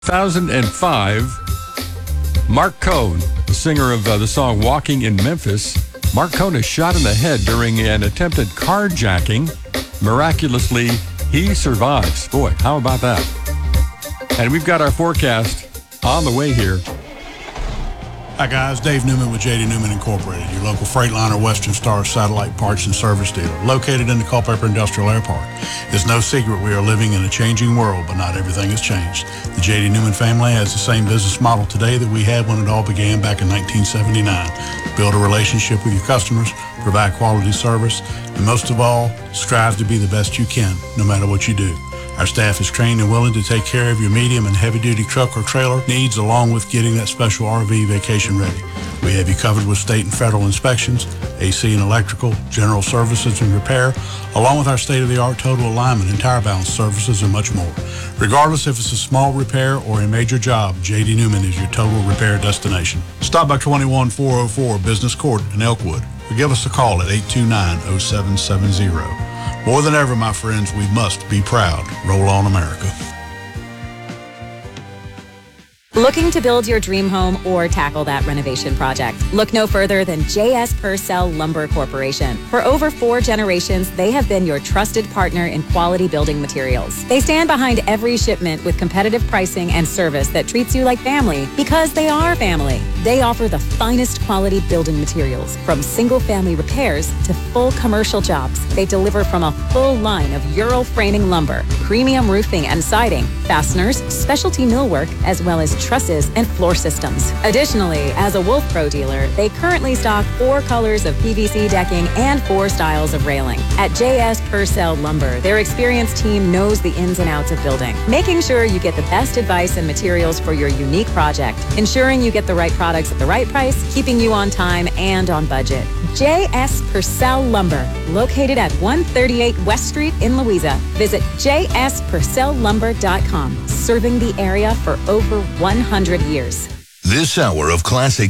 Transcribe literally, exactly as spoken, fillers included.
two thousand five, Mark Cohn, the singer of uh, the song Walking in Memphis. Mark Cohn is shot in the head during an attempted carjacking. Miraculously, he survives. Boy, how about that? And we've got our forecast on the way here. Hi guys, Dave Newman with J D Newman Incorporated, your local Freightliner Western Star satellite parts and service dealer, located in the Culpeper Industrial Air Park. It's no secret we are living in a changing world, but not everything has changed. The J D Newman family has the same business model today that we had when it all began back in nineteen seventy-nine. Build a relationship with your customers, provide quality service, and most of all, strive to be the best you can, no matter what you do. Our staff is trained and willing to take care of your medium and heavy-duty truck or trailer needs, along with getting that special R V vacation ready. We have you covered with state and federal inspections, A C and electrical, general services and repair, along with our state-of-the-art total alignment and tire balance services and much more. Regardless if it's a small repair or a major job, J D Newman is your total repair destination. Stop by twenty-one four oh four Business Court in Elkwood or give us a call at eight two nine, oh seven seven zero. More than ever, my friends, we must be proud. Roll on, America. Looking to build your dream home or tackle that renovation project? Look no further than J S Purcell Lumber Corporation. For over four generations, they have been your trusted partner in quality building materials. They stand behind every shipment with competitive pricing and service that treats you like family because they are family. They offer the finest quality building materials, from single-family repairs to full commercial jobs. They deliver from a full line of Ural framing lumber, premium roofing and siding, fasteners, specialty millwork, as well as trusses and floor systems. Additionally, as a Wolf Pro dealer, they currently stock four colors of P V C decking and four styles of railing. At J S Purcell Lumber, their experienced team knows the ins and outs of building, making sure you get the best advice and materials for your unique project, ensuring you get the right products at the right price, keeping you on time and on budget. J S Purcell Lumber, located at one thirty-eight West Street in Louisa. Visit j s purcell lumber dot com, serving the area for over one hundred years. This hour of classic